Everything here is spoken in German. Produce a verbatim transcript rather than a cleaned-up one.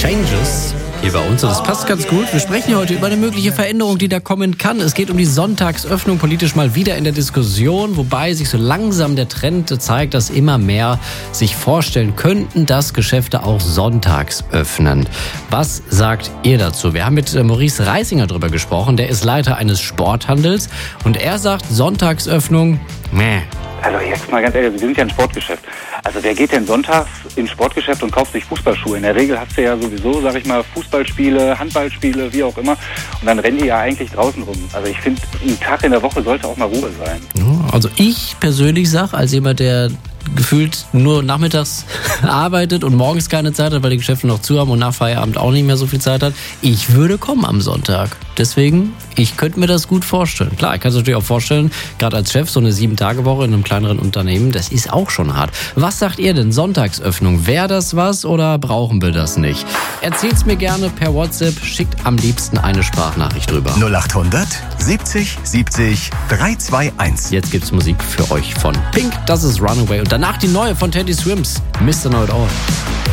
Changes hier bei uns und das passt ganz gut. Wir sprechen hier heute über eine mögliche Veränderung, die da kommen kann. Es geht um die Sonntagsöffnung, politisch mal wieder in der Diskussion, wobei sich so langsam der Trend zeigt, dass immer mehr sich vorstellen könnten, dass Geschäfte auch sonntags öffnen. Was sagt ihr dazu? Wir haben mit Maurice Reisinger drüber gesprochen, der ist Leiter eines Sporthandels und er sagt, Sonntagsöffnung, meh. Also jetzt mal ganz ehrlich, wir sind ja ein Sportgeschäft. Also wer geht denn sonntags ins Sportgeschäft und kauft sich Fußballschuhe? In der Regel hast du ja sowieso, sag ich mal, Fußballspiele, Handballspiele, wie auch immer. Und dann rennen die ja eigentlich draußen rum. Also ich finde, ein Tag in der Woche sollte auch mal Ruhe sein. Also ich persönlich sage, als jemand, der gefühlt nur nachmittags arbeitet und morgens keine Zeit hat, weil die Geschäfte noch zu haben und nach Feierabend auch nicht mehr so viel Zeit hat, ich würde kommen am Sonntag. Deswegen, ich könnte mir das gut vorstellen. Klar, ich kann es natürlich auch vorstellen, gerade als Chef, so eine sieben-Tage-Woche in einem kleineren Unternehmen, das ist auch schon hart. Was sagt ihr denn? Sonntagsöffnung, wäre das was oder brauchen wir das nicht? Erzählt's mir gerne per WhatsApp, schickt am liebsten eine Sprachnachricht drüber. null acht hundert siebzig siebzig drei zwei eins. Jetzt gibt's Musik für euch von Pink, das ist Runaway und danach die neue von Teddy Swims, Mister Know It All.